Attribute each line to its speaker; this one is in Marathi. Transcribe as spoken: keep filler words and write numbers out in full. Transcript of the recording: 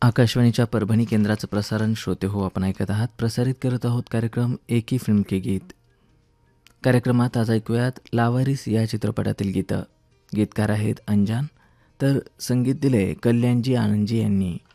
Speaker 1: आकाशवाणीच्या परभणी केंद्राचं प्रसारण श्रोते हो आपण ऐकत आहात. प्रसारित करत आहोत कार्यक्रम एक ही फिल्म के गीत. कार्यक्रमात आज ऐकूयात लावारिस या चित्रपटातील गीतं. गीतकार आहेत अंजान, तर संगीत दिले कल्याणजी आनंदजी यांनी.